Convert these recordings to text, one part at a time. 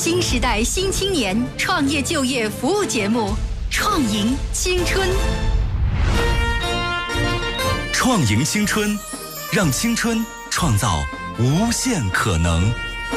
新时代新青年创业就业服务节目《创迎青春》。 创迎青春，让青春创造无限可能。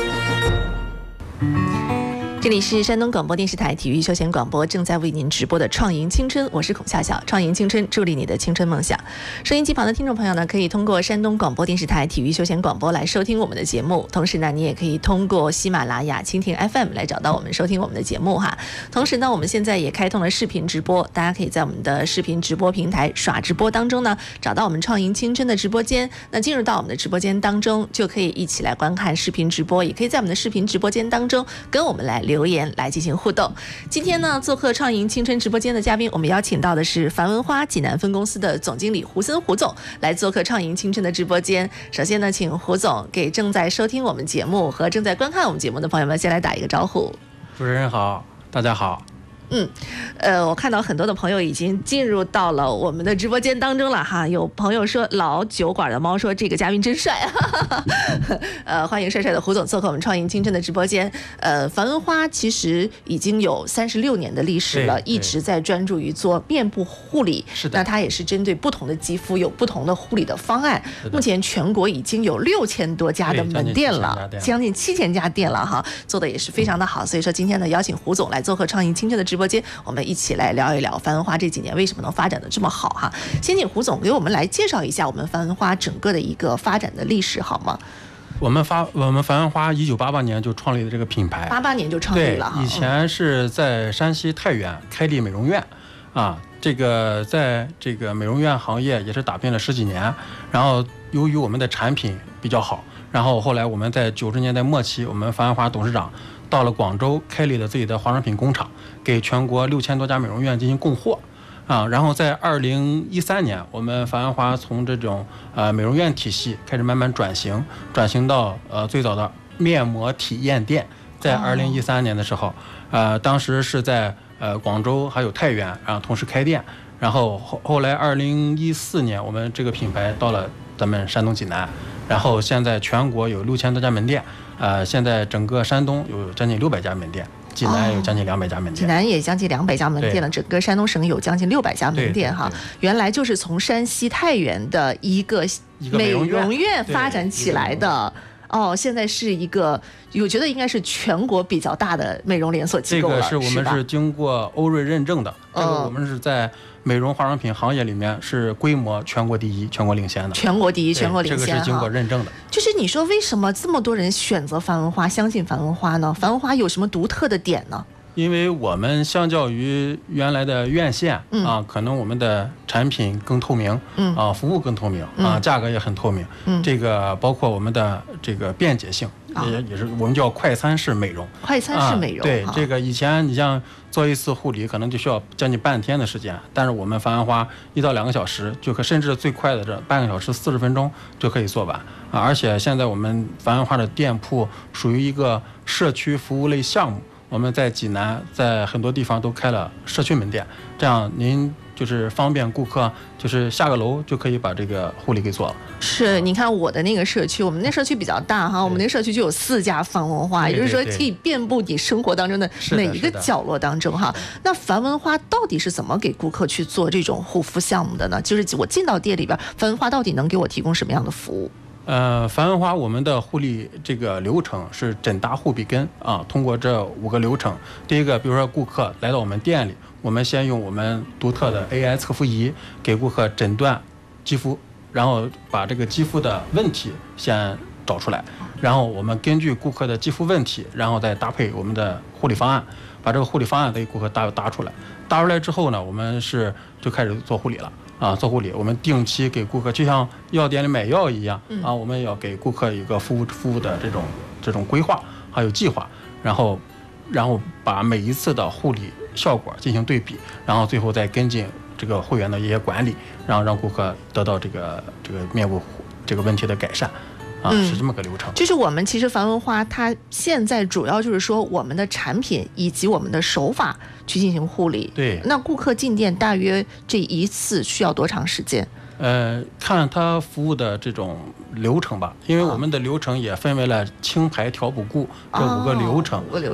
这里是山东广播电视台体育休闲广播正在为您直播的创迎青春，我是孔笑笑。创迎青春，助力你的青春梦想。收音机旁的听众朋友呢，可以通过山东广播电视台体育休闲广播来收听我们的节目，同时呢，你也可以通过喜马拉雅、蜻蜓 FM 来找到我们，收听我们的节目哈。同时呢，我们现在也开通了视频直播，大家可以在我们的视频直播平台耍直播当中呢，找到我们创迎青春的直播间。那进入到我们的直播间当中，就可以一起来观看视频直播，也可以在我们的视频直播间当中跟我们来留言来进行互动。今天呢，做客创迎青春直播间的嘉宾，我们邀请到的是樊文花济南分公司的总经理胡森胡总来做客创迎青春的直播间。首先呢，请胡总给正在收听我们节目和正在观看我们节目的朋友们先来打一个招呼。 主持人好，大家好。 我看到很多的朋友已经进入到了我们的直播间当中了哈。有朋友说老酒馆的猫说这个嘉宾真帅啊，欢迎帅帅的胡总做客我们创迎青春的直播间。樊文花其实已经有36年的历史了，一直在专注于做面部护理。 是的， 那它也是针对不同的肌肤有不同的护理的方案。目前全国已经有6000多家的门店了，将近7000家店了哈，做的也是非常的好。所以说今天呢，邀请胡总来做客创迎青春的直播间，我们一起来聊一聊樊文花这几年为什么能发展的这么好哈。先请胡总给我们来介绍一下我们樊文花整个的一个发展的历史好吗？ 我们樊文花1988年就创立了这个品牌 ，88年就创立了哈。 以前是在山西太原开立美容院啊，这个在这个美容院行业也是打拼了10几年，然后由于我们的产品比较好，然后后来我们在90年代末期，我们樊文花董事长到了广州开立了自己的化妆品工厂，给全国6000多家美容院进行供货啊。然后在2013年，我们樊文花从这种美容院体系开始慢慢转型到最早的面膜体验店，在2013年的时候，当时是在广州还有太原，然后同时开店。然后后来2014年，我们这个品牌到了咱们山东济南，然后现在全国有6000多家门店。现在整个山东有将近600家门店，济南有将近200家门店， 济南也将近200家门店了，整个山东省有将近600家门店哈。原来就是从山西太原的一个美容院发展起来的。现在是一个，我觉得应该是全国比较大的美容连锁机构了。 这个是我们是经过欧瑞认证的，这个我们是在美容化妆品行业里面是规模全国第一、全国领先的。 全国第一、全国领先， 这个是经过认证的。 就是你说为什么这么多人选择樊文花、相信樊文花呢？樊文花有什么独特的点呢？ 因为我们相较于原来的院线可能我们的产品更透明，服务更透明价格也很透明，这个包括我们的这个便捷性，也是我们叫快餐式美容。 快餐式美容， 对，这个以前你像做一次护理可能就需要将近半天的时间，但是我们樊文花1到2个小时就可，甚至最快的这半个小时40分钟就可以做完而且现在我们樊文花的店铺属于一个社区服务类项目。我们在济南，在很多地方都开了社区门店，这样您就是方便顾客，就是下个楼就可以把这个护理给做了。 是，你看我的那个社区，我们那社区比较大哈，我们那社区就有4家樊文花，也就是说可以遍布你生活当中的每一个角落当中哈。那樊文花到底是怎么给顾客去做这种护肤项目的呢？就是我进到店里边，樊文花到底能给我提供什么样的服务？ 樊文花我们的护理这个流程是诊达护鼻根通过这5个流程。第一个，比如说顾客来到我们店里，我们先用我们独特的 AI 测肤仪给顾客诊断肌肤，然后把这个肌肤的问题先找出来，然后我们根据顾客的肌肤问题，然后再搭配我们的护理方案，把这个护理方案给顾客搭出来。搭出来之后呢，我们就开始做护理了。做护理，我们定期给顾客，就像药店里买药一样我们要给顾客一个服务的这种规划还有计划，然后把每一次的护理效果进行对比，然后最后再跟进这个会员的一些管理，然后让顾客得到这个面部这个问题的改善。是这么个流程。 就是我们其实樊文花它现在主要就是说我们的产品以及我们的手法去进行护理。 对。 那顾客进店大约这一次需要多长时间？ 看他服务的这种流程吧，因为我们的流程也分为了清排、调补、固这5个流程。